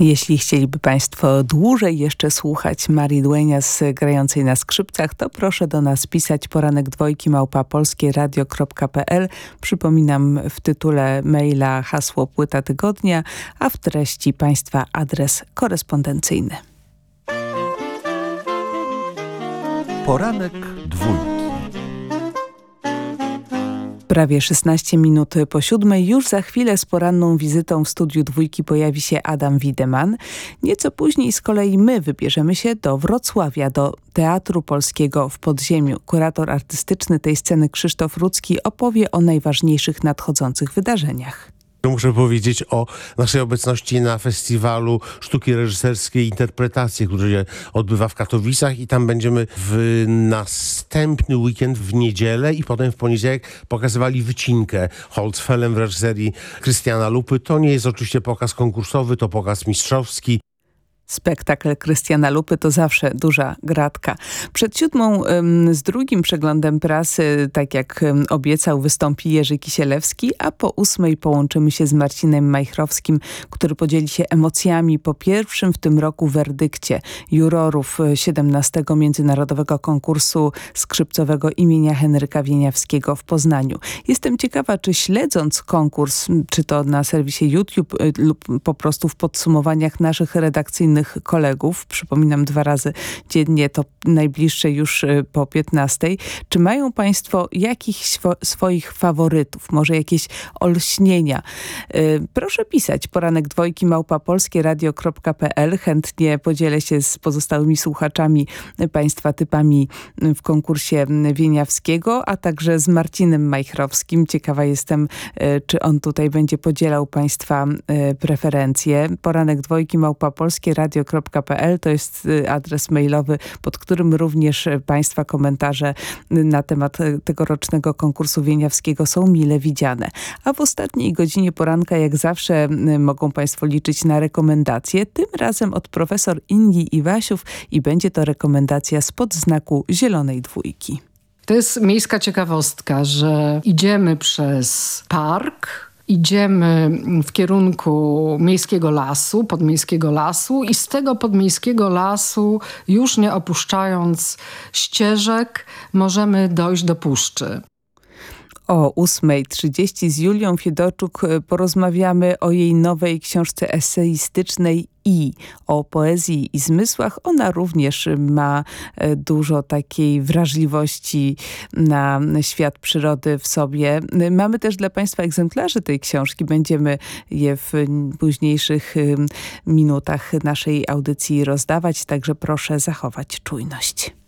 Jeśli chcieliby Państwo dłużej jeszcze słuchać Marii Dueñas grającej na skrzypcach, to proszę do nas pisać poranek2@polskieradio.pl. Przypominam w tytule maila hasło Płyta Tygodnia, a w treści Państwa adres korespondencyjny. Poranek Dwójki. Prawie 16 minut po 7. Już za chwilę z poranną wizytą w studiu Dwójki pojawi się Adam Wiedemann. Nieco później z kolei my wybierzemy się do Wrocławia, do Teatru Polskiego w Podziemiu. Kurator artystyczny tej sceny Krzysztof Rudzki opowie o najważniejszych nadchodzących wydarzeniach. Muszę powiedzieć o naszej obecności na festiwalu sztuki reżyserskiej Interpretacje, który się odbywa w Katowicach, i tam będziemy w następny weekend w niedzielę i potem w poniedziałek pokazywali wycinkę Holzfellem w reżyserii Krystiana Lupy. To nie jest oczywiście pokaz konkursowy, to pokaz mistrzowski. Spektakl Krystiana Lupy to zawsze duża gratka. Przed 7 z drugim przeglądem prasy, tak jak obiecał, wystąpi Jerzy Kisielewski, a po 8 połączymy się z Marcinem Majchrowskim, który podzieli się emocjami po pierwszym w tym roku werdykcie jurorów 17. Międzynarodowego Konkursu Skrzypcowego imienia Henryka Wieniawskiego w Poznaniu. Jestem ciekawa, czy śledząc konkurs, czy to na serwisie YouTube lub po prostu w podsumowaniach naszych redakcyjnych kolegów, przypominam 2 razy dziennie, to najbliższe już po 15. Czy mają Państwo jakichś swoich faworytów, może jakieś olśnienia? Proszę pisać poranek2@polskieradio.pl. Chętnie podzielę się z pozostałymi słuchaczami Państwa typami w konkursie Wieniawskiego, a także z Marcinem Majchrowskim. Ciekawa jestem, czy on tutaj będzie podzielał Państwa preferencje. poranek2@polskieradio.pl to jest adres mailowy, pod którym również Państwa komentarze na temat tegorocznego konkursu wieniawskiego są mile widziane. A w ostatniej godzinie poranka, jak zawsze, mogą Państwo liczyć na rekomendacje, tym razem od profesor Ingi Iwasiów, i będzie to rekomendacja spod znaku Zielonej Dwójki. To jest miejska ciekawostka, że idziemy przez park, idziemy w kierunku miejskiego lasu, podmiejskiego lasu, i z tego podmiejskiego lasu, już nie opuszczając ścieżek, możemy dojść do puszczy. O 8:30 z Julią Fiedoczuk porozmawiamy o jej nowej książce eseistycznej i o poezji i zmysłach. Ona również ma dużo takiej wrażliwości na świat przyrody w sobie. Mamy też dla Państwa egzemplarze tej książki. Będziemy je w późniejszych minutach naszej audycji rozdawać, także proszę zachować czujność.